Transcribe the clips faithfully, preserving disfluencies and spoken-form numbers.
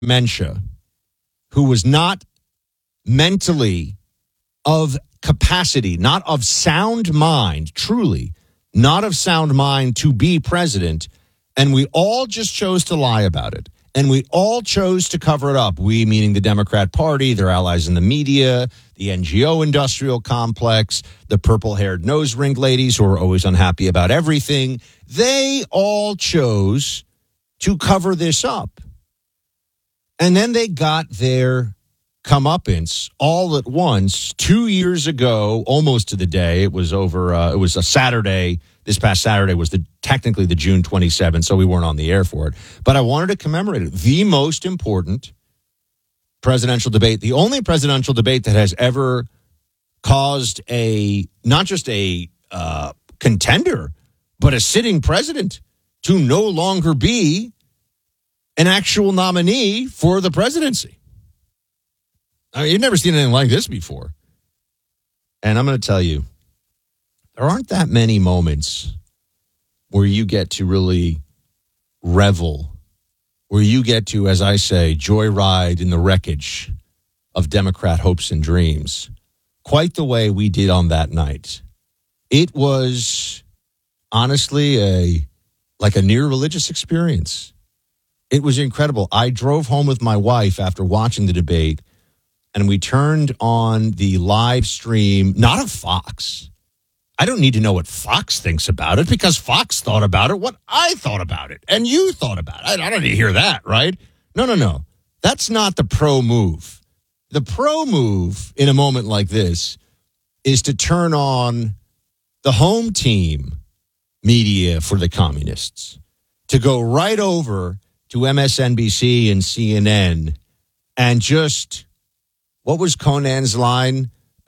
dementia, who was not mentally of capacity, not of sound mind, truly, not of sound mind to be president, and we all just chose to lie about it. And we all chose to cover it up. We, meaning the Democrat Party, their allies in the media, the N G O industrial complex, the purple-haired nose ring ladies who are always unhappy about everything. They all chose to cover this up. And then they got their comeuppance all at once two years ago, almost to the day. It was over, uh, it was a Saturday. This past Saturday was the technically the June twenty-seventh, so we weren't on the air for it. But I wanted to commemorate it. The most important presidential debate, the only presidential debate that has ever caused a, not just a uh, contender, but a sitting president to no longer be an actual nominee for the presidency. I mean, you've never seen anything like this before. And I'm going to tell you, there aren't that many moments where you get to really revel, where you get to, as I say, joyride in the wreckage of Democrat hopes and dreams, quite the way we did on that night. It was honestly a like a near religious experience. It was incredible. I drove home with my wife after watching the debate, and we turned on the live stream, not of Fox. I don't need to know what Fox thinks about it because Fox thought about it what I thought about it and you thought about it. I, I don't need to hear that, right? No, no, no. That's not the pro move. The pro move in a moment like this is to turn on the home team media for the communists, to go right over to M S N B C and C N N and just, what was Conan's line?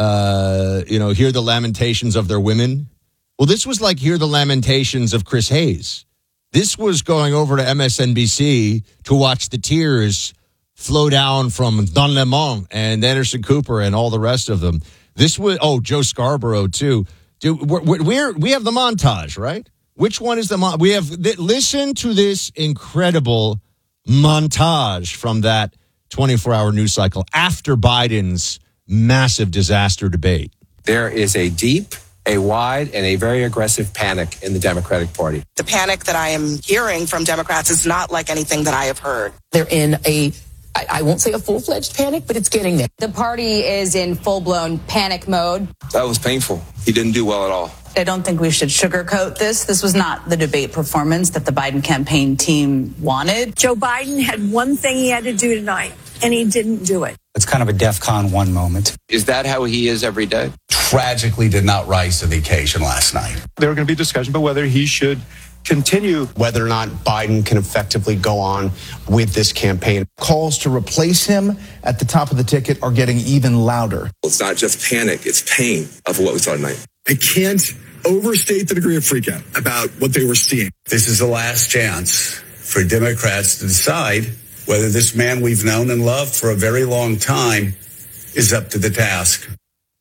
Uh, you know, hear the lamentations of their women. Well, this was like hear the lamentations of Chris Hayes. This was going over to M S N B C to watch the tears flow down from Don Lemon and Anderson Cooper and all the rest of them. This was, oh, Joe Scarborough, too. Dude, we're, we're, we have the montage, right? Which one is the mon- we have? Th- listen to this incredible montage from that twenty-four hour news cycle after Biden's massive disaster debate. There is a deep, a wide, and a very aggressive panic in the Democratic Party. The panic that I am hearing from Democrats is not like anything that I have heard. They're in a, I, I won't say a full-fledged panic, but it's getting there. The party is in full-blown panic mode. That was painful. He didn't do well at all. I don't think we should sugarcoat this. This was not the debate performance that the Biden campaign team wanted. Joe Biden had one thing he had to do tonight, and he didn't do it. It's kind of a DEFCON one moment. Is that how he is every day? Tragically did not rise to the occasion last night. There are going to be discussions about whether he should continue. Whether or not Biden can effectively go on with this campaign. Calls to replace him at the top of the ticket are getting even louder. It's not just panic, it's pain of what we saw tonight. I can't overstate the degree of freakout about what they were seeing. This is the last chance for Democrats to decide whether this man we've known and loved for a very long time is up to the task.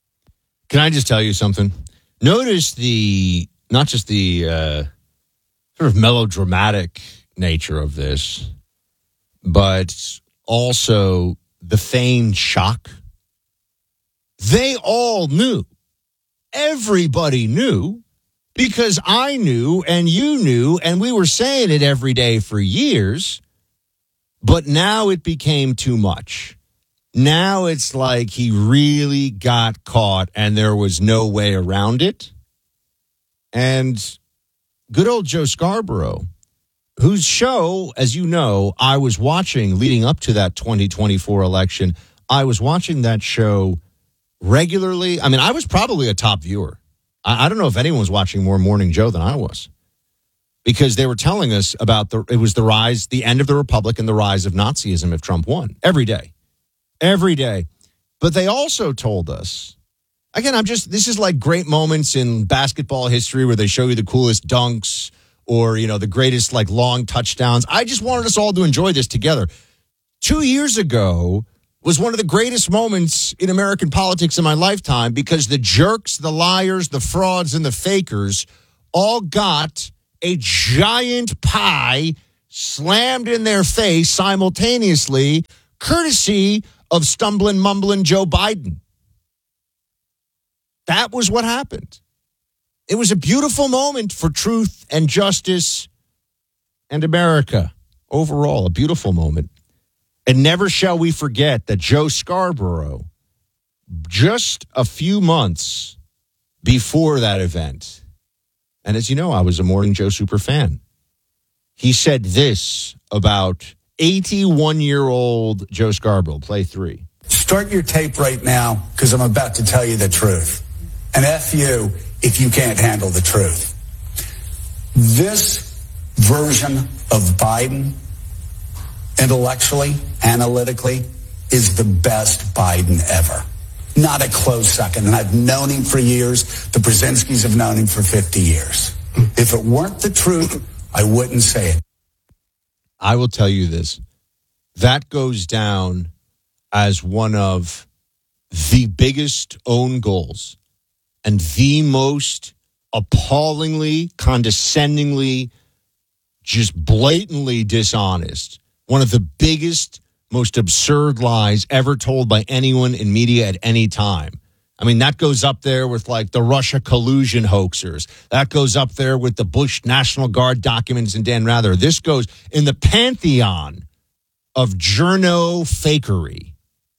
Can I just tell you something? Notice the, not just the uh, sort of melodramatic nature of this, but also the feigned shock. They all knew. Everybody knew, because I knew and you knew, and we were saying it every day for years. But now it became too much. Now it's like he really got caught and there was no way around it. And good old Joe Scarborough, whose show, as you know, I was watching leading up to that twenty twenty-four election. I was watching that show regularly. I mean, I was probably a top viewer. I, I don't know if anyone was watching more Morning Joe than I was. Because they were telling us about the, it was the rise, the end of the Republic and the rise of Nazism if Trump won. Every day. Every day. But they also told us, again, I'm just, this is like great moments in basketball history where they show you the coolest dunks or, you know, the greatest like long touchdowns. I just wanted us all to enjoy this together. Two years ago was one of the greatest moments in American politics in my lifetime because the jerks, the liars, the frauds, and the fakers all got a giant pie slammed in their face simultaneously, courtesy of stumbling, mumbling Joe Biden. That was what happened. It was a beautiful moment for truth and justice and America. Overall, a beautiful moment. And never shall we forget that Joe Scarborough, just a few months before that event, and as you know, I was a Morning Joe super fan, he said this about eighty-one-year-old Joe Scarborough, play three. Start your tape right now, because I'm about to tell you the truth. And F you if you can't handle the truth. This version of Biden, intellectually, analytically, is the best Biden ever. Not a close second. And I've known him for years. The Brzezinskis have known him for fifty years. If it weren't the truth, I wouldn't say it. I will tell you this. That goes down as one of the biggest own goals and the most appallingly, condescendingly, just blatantly dishonest. One of the biggest, most absurd lies ever told by anyone in media at any time. I mean, that goes up there with like the Russia collusion hoaxers. That goes up there with the Bush National Guard documents and Dan Rather. This goes in the pantheon of journo fakery.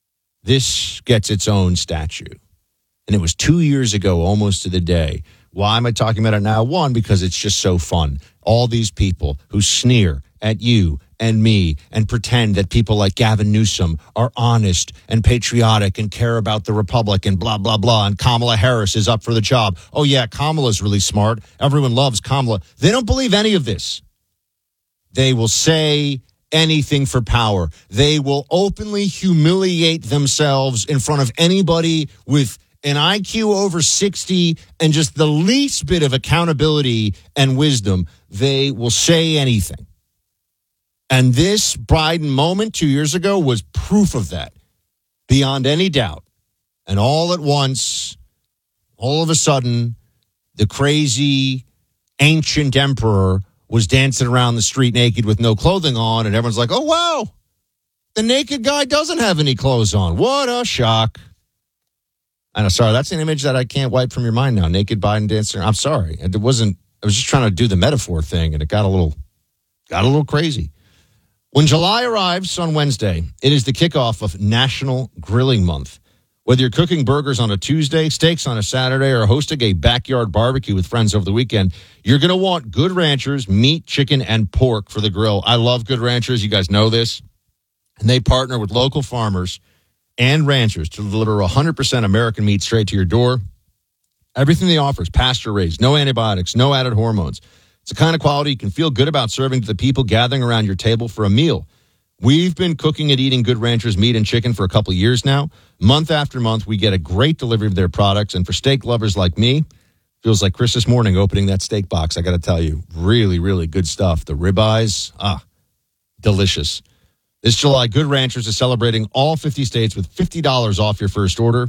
This gets its own statue. And it was two years ago, almost to the day. Why am I talking about it now? One, because it's just so fun. All these people who sneer at you and me and pretend that people like Gavin Newsom are honest and patriotic and care about the Republic and blah, blah, blah. And Kamala Harris is up for the job. Oh, yeah, Kamala's really smart. Everyone loves Kamala. They don't believe any of this. They will say anything for power. They will openly humiliate themselves in front of anybody with an I Q over sixty and just the least bit of accountability and wisdom. They will say anything. And this Biden moment two years ago was proof of that, beyond any doubt. And all at once, all of a sudden, the crazy ancient emperor was dancing around the street naked with no clothing on, and everyone's like, oh, wow, the naked guy doesn't have any clothes on. What a shock. I know, sorry, that's an image that I can't wipe from your mind now. Naked Biden dancing. I'm sorry. It wasn't, I was just trying to do the metaphor thing, and it got a little, got a little crazy. When July arrives on Wednesday, it is the kickoff of National Grilling Month. Whether you're cooking burgers on a Tuesday, steaks on a Saturday, or hosting a backyard barbecue with friends over the weekend, you're going to want Good Ranchers meat, chicken, and pork for the grill. I love Good Ranchers. You guys know this. And they partner with local farmers and ranchers to deliver one hundred percent American meat straight to your door. Everything they offer is pasture-raised, no antibiotics, no added hormones. It's the kind of quality you can feel good about serving to the people gathering around your table for a meal. We've been cooking and eating Good Ranchers meat and chicken for a couple of years now. Month after month, we get a great delivery of their products. And for steak lovers like me, feels like Christmas morning opening that steak box. I got to tell you, really, really good stuff. The ribeyes, ah, delicious. This July, Good Ranchers is celebrating all fifty states with fifty dollars off your first order.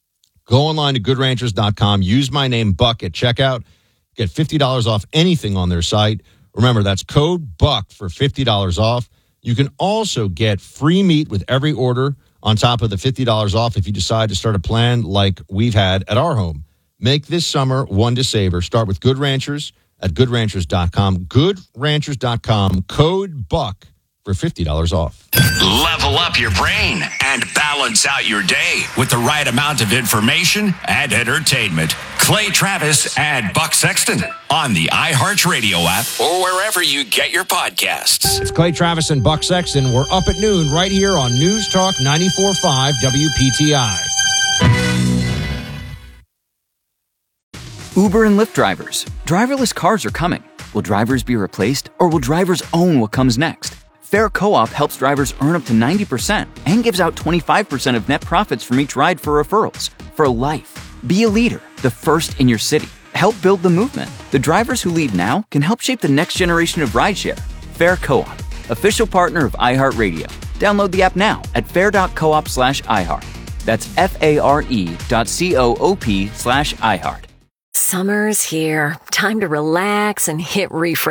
Go online to good ranchers dot com. Use my name, Buck, at checkout. Get fifty dollars off anything on their site. Remember, that's code BUCK for fifty dollars off. You can also get free meat with every order on top of the fifty dollars off if you decide to start a plan like we've had at our home. Make this summer one to savor. Start with Good Ranchers at good ranchers dot com. good ranchers dot com, code BUCK for fifty dollars off. Level up your brain and balance out your day with the right amount of information and entertainment. Clay Travis and Buck Sexton on the iHeartRadio app or wherever you get your podcasts. It's Clay Travis and Buck Sexton. We're up at noon right here on News Talk ninety-four point five W P T I. Uber and Lyft drivers. Driverless cars are coming. Will drivers be replaced, or will drivers own what comes next? Fair Co-op helps drivers earn up to ninety percent and gives out twenty-five percent of net profits from each ride for referrals. For life. Be a leader, the first in your city. Help build the movement. The drivers who lead now can help shape the next generation of rideshare. Fair Co-op, official partner of iHeartRadio. Download the app now at fair.coop slash iHeart. That's F-A-R-E dot C-O-O-P slash iHeart. Summer's here. Time to relax and hit refresh.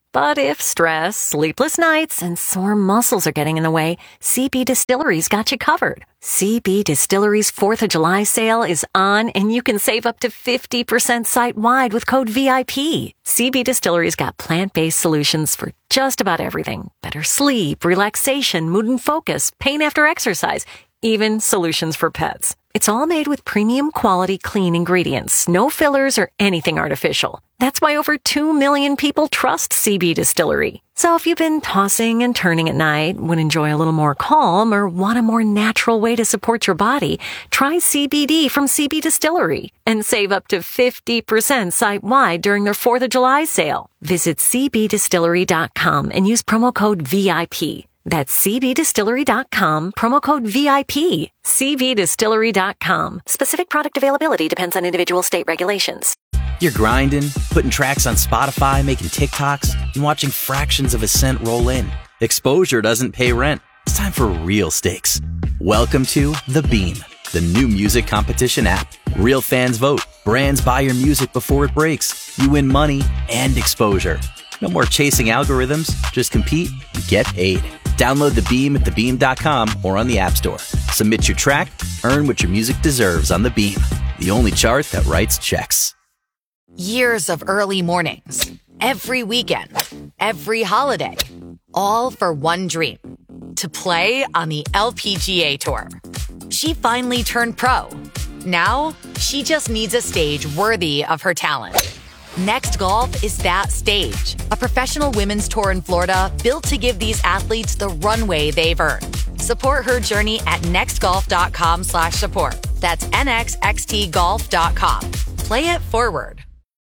But if stress, sleepless nights, and sore muscles are getting in the way, C B Distillery's got you covered. C B Distillery's fourth of July sale is on, and you can save up to fifty percent site-wide with code V I P. C B Distillery's got plant-based solutions for just about everything. Better sleep, relaxation, mood and focus, pain after exercise, even solutions for pets. It's all made with premium quality clean ingredients, no fillers or anything artificial. That's why over two million people trust C B Distillery. So if you've been tossing and turning at night, would enjoy a little more calm, or want a more natural way to support your body, try C B D from C B Distillery and save up to fifty percent site-wide during their fourth of July sale. Visit c b distillery dot com and use promo code V I P. That's c b distillery dot com, promo code V I P. c b distillery dot com. Specific product availability depends on individual state regulations. You're grinding, putting tracks on Spotify, making TikToks, and watching fractions of a cent roll in. Exposure doesn't pay rent. It's time for real stakes. Welcome to The Beam, the new music competition app. Real fans vote. Brands buy your music before it breaks. You win money and exposure. No more chasing algorithms. Just compete and get paid. Download The Beam at the beam dot com or on the App Store. Submit your track, earn what your music deserves on The Beam, the only chart that writes checks. Years of early mornings, every weekend, every holiday, all for one dream, to play on the L P G A Tour. She finally turned pro. Now, she just needs a stage worthy of her talent. Next Golf is that stage, a professional women's tour in Florida built to give these athletes the runway they've earned. Support her journey at nextgolf.com slash support. That's nxxt golf dot com. Play it forward.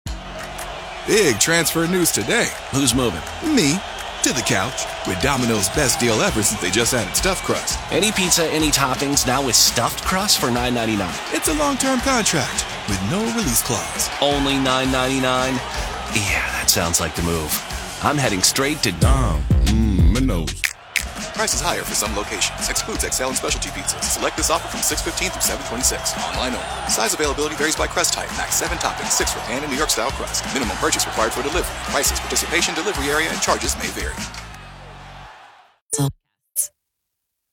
Big transfer news today. Who's moving? Me. To the couch. With Domino's best deal ever since they just added stuffed crust. Any pizza, any toppings, now with stuffed crust for nine ninety-nine. It's a long-term contract with no release clause. Only nine ninety-nine? Yeah, that sounds like the move. I'm heading straight to Dom. Mmm, Minos. Prices higher for some locations. Excludes X L and specialty pizzas. Select this offer from six fifteen through seven twenty-six. Online only. Size availability varies by crust type. Max seven toppings, six for pan and New York style crust. Minimum purchase required for delivery. Prices, participation, delivery area, and charges may vary.